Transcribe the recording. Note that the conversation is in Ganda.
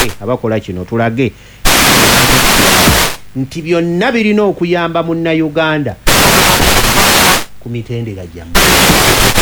abakola kino tulage nti byonna birina okuyamba munnayuganda ku mitendera gyammwe.